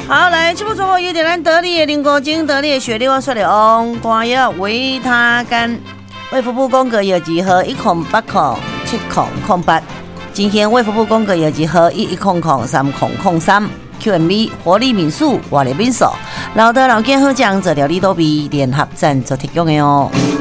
好，来，这部中国有点咱得力的林国精得力的血力旺说的翁光药维他甘，卫福部公告药剂号108070008，今天卫福部公告药剂号11003003 QMB 活力民宿活力民宿，老的老健好酱这条李多比联合赞助提供的哦。